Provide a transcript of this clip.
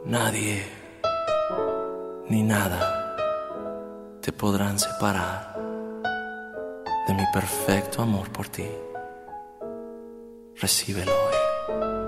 Nadie ni nada te podrán separar de mi perfecto amor por ti. Recíbelo hoy.